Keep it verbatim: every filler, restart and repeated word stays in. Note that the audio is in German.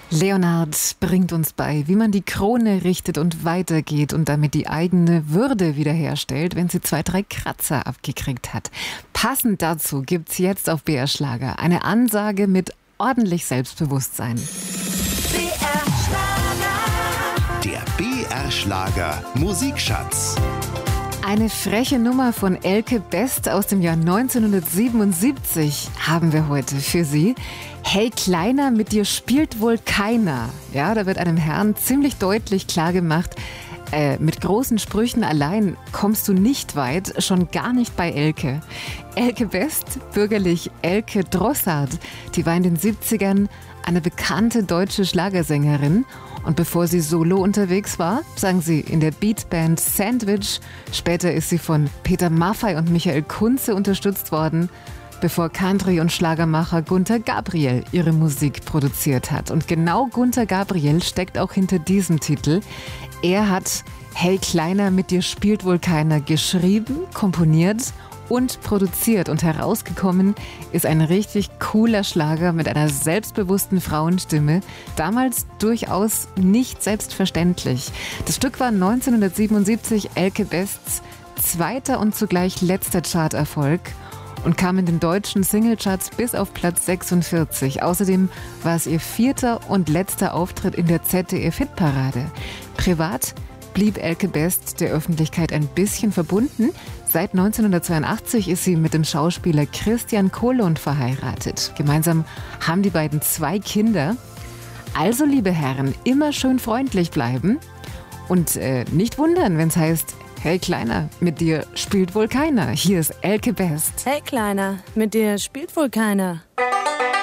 Leonhard bringt uns bei, wie man die Krone richtet und weitergeht und damit die eigene Würde wiederherstellt, wenn sie zwei, drei Kratzer abgekriegt hat. Passend dazu gibt's jetzt auf B R Schlager eine Ansage mit ordentlich Selbstbewusstsein. B R Schlager. Der B R Schlager Musikschatz. Eine freche Nummer von Elke Best aus dem Jahr neunzehnhundertsiebenundsiebzig haben wir heute für Sie. Hey Kleiner, mit dir spielt wohl keiner. Ja, da wird einem Herrn ziemlich deutlich klar gemacht, äh, mit großen Sprüchen allein kommst du nicht weit, schon gar nicht bei Elke. Elke Best, bürgerlich Elke Drossard, die war in den siebzigern eine bekannte deutsche Schlagersängerin. Und bevor sie solo unterwegs war, sang sie in der Beatband Sandwich. Später ist sie von Peter Maffay und Michael Kunze unterstützt worden, bevor Country- und Schlagermacher Gunter Gabriel ihre Musik produziert hat. Und genau Gunter Gabriel steckt auch hinter diesem Titel. Er hat Hey Kleiner, mit dir spielt wohl keiner geschrieben, komponiert und produziert. Und herausgekommen ist ein richtig cooler Schlager mit einer selbstbewussten Frauenstimme. Damals durchaus nicht selbstverständlich. Das Stück war neunzehnhundertsiebenundsiebzig Elke Bests zweiter und zugleich letzter Charterfolg und kam in den deutschen Singlecharts bis auf Platz sechsundvierzig. Außerdem war es ihr vierter und letzter Auftritt in der Z D F-Hitparade. Privat blieb Elke Best der Öffentlichkeit ein bisschen verbunden. Seit neunzehnhundertzweiundachtzig ist sie mit dem Schauspieler Christian Kohlund verheiratet. Gemeinsam haben die beiden zwei Kinder. Also, liebe Herren, immer schön freundlich bleiben und äh, nicht wundern, wenn es heißt, hey Kleiner, mit dir spielt wohl keiner. Hier ist Elke Best. Hey Kleiner, mit dir spielt wohl keiner.